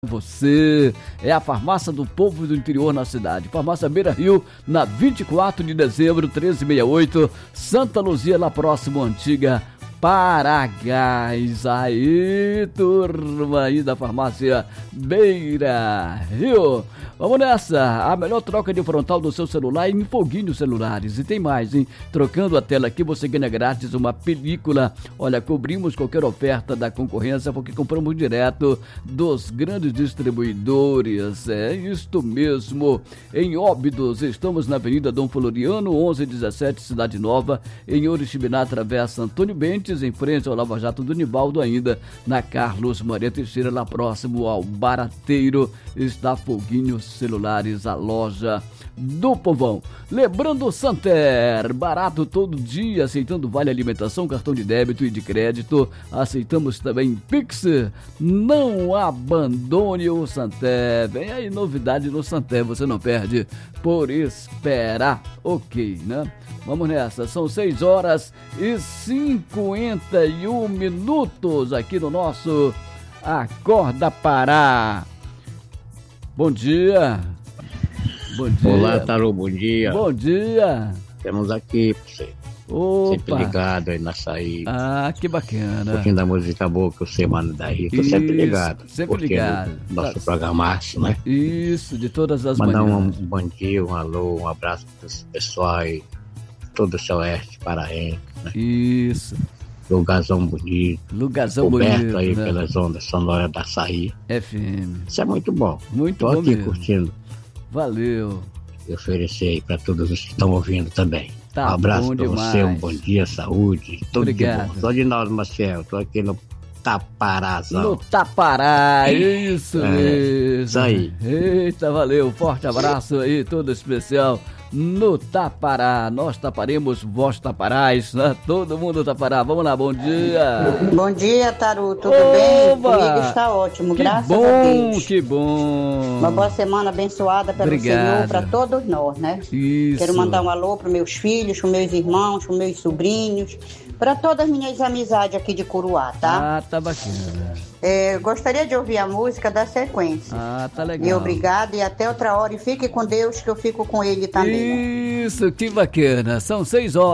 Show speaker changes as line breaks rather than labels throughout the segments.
Você é a farmácia do povo do interior na cidade. Farmácia Beira Rio, na 24 de dezembro, 1368, Santa Luzia, lá próximo, antiga Paragás. Aí, turma aí da farmácia Beira Rio. Vamos nessa, a melhor troca de frontal do seu celular em Foguinho Celulares. E tem mais, hein? Trocando a tela aqui, você ganha grátis uma película. Olha, cobrimos qualquer oferta da concorrência porque compramos direto dos grandes distribuidores. É isto mesmo. Em Óbidos, estamos na Avenida Dom Floriano, 1117, Cidade Nova. Em Oriximiná, Travessa Antônio Bentes, em frente ao Lava Jato do Nivaldo, ainda na Carlos Maria Teixeira, lá próximo ao Barateiro, está Foguinho Celulares, a loja do povão. Lembrando, Santer, barato todo dia, aceitando vale alimentação, cartão de débito e de crédito, aceitamos também Pix. Não abandone o Santer. Vem aí novidade no Santer, você não perde por esperar. Ok, né? Vamos nessa, são 6h51 aqui no nosso Acorda Pará. Bom dia. Bom dia.
Olá, Tarô, bom dia.
Bom dia.
Estamos aqui pra você.
Opa.
Sempre ligado aí na saída.
Ah, que bacana.
Um pouquinho da música boa que você manda daí. Tô sempre ligado.
Sempre ligado.
Nosso programaço, né?
Isso, de todas as
manhãs. Mandar um
manhãs.
bom dia, um alô, um abraço para esse pessoal aí, todo o seu oeste paraense, né?
Isso.
Lugarzão bonito.
Lugarzão
coberto
bonito,
aí,
né?
Pelas ondas sonoras da Açaí.
FM.
Isso é muito bom.
Muito
Tô
bom
aqui
mesmo.
curtindo.
Valeu.
E oferecer aí para todos os que estão ouvindo também.
Tá,
um abraço
bom
para
demais.
você, um bom dia, saúde, tudo
Obrigado.
de bom. Sou de Nós, Maciel, tô aqui no Taparazão.
No Tapará, isso mesmo.
Isso aí.
Eita, valeu, forte abraço aí, todo especial no Tapará. Nós taparemos, vós taparás, né? Todo mundo tapará. Vamos lá, bom dia.
Bom dia, Taru, tudo
Oba!
bem? Comigo está ótimo,
Que
graças
bom,
a Deus.
que bom.
Uma boa semana abençoada pelo
Obrigado.
Senhor para todos nós, né?
Isso.
Quero mandar um alô para meus filhos, para meus irmãos, para meus sobrinhos, para todas as minhas amizades aqui de Curuá, tá?
Ah, tá bacana.
Gostaria de ouvir a música da sequência.
Ah, tá legal.
E obrigado e até outra hora. E fique com Deus que eu fico com Ele também.
Isso, que bacana. São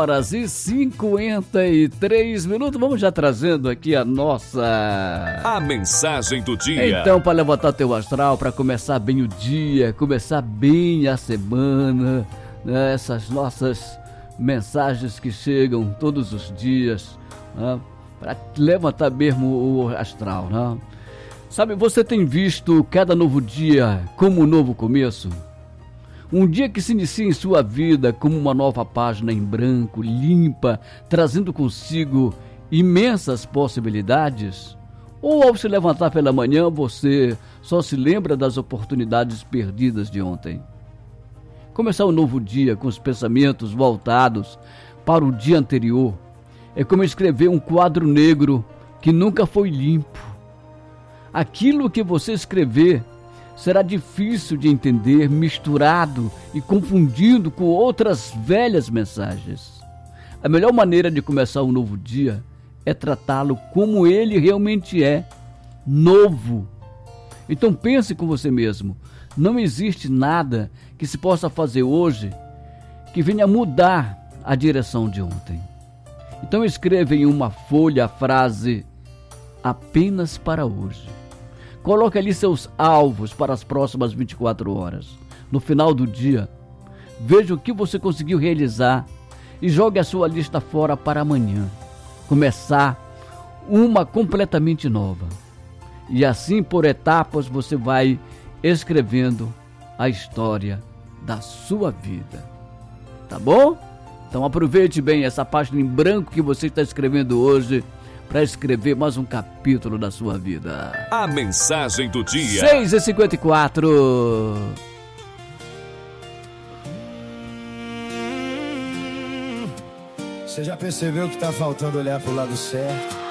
6h53. Vamos já trazendo aqui a nossa...
A mensagem do dia.
Então, para levantar teu astral, para começar bem o dia, começar bem a semana, né? Essas nossas mensagens que chegam todos os dias, né? Para levantar mesmo o astral, né? Sabe, você tem visto cada novo dia como um novo começo? Um dia que se inicia em sua vida como uma nova página em branco, limpa, trazendo consigo imensas possibilidades? Ou ao se levantar pela manhã, você só se lembra das oportunidades perdidas de ontem? Começar um novo dia com os pensamentos voltados para o dia anterior é como escrever um quadro negro que nunca foi limpo. Aquilo que você escrever será difícil de entender, misturado e confundido com outras velhas mensagens. A melhor maneira de começar um novo dia é tratá-lo como ele realmente é, novo. Então pense com você mesmo, não existe nada que se possa fazer hoje que venha mudar a direção de ontem. Então escreva em uma folha a frase apenas para hoje. Coloque ali seus alvos para as próximas 24 horas. No final do dia, veja o que você conseguiu realizar e jogue a sua lista fora para amanhã. Começar uma completamente nova. E assim, por etapas, você vai escrevendo a história da sua vida. Tá bom? Então aproveite bem essa página em branco que você está escrevendo hoje para escrever mais um capítulo da sua vida.
A mensagem do dia.
6h54.
Você já percebeu que tá faltando olhar pro lado certo?